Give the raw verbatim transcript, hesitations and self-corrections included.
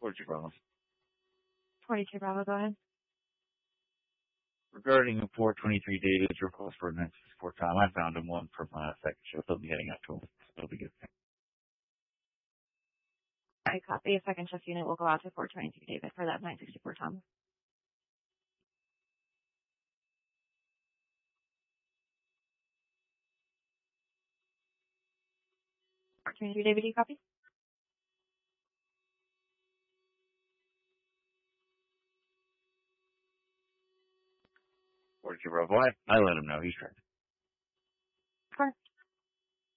forty-two Bravo. twenty-two Bravo, go ahead. Regarding four twenty-three David's request for nine sixty-four Tom, I found him one from uh, second shift. He'll be heading up to him. It'll be good. I copy. A second shift unit will go out to four twenty-three David for that nine sixty-four Tom. four twenty-three David, do you copy? forty-two Bravo. I, I let him know. He's trying.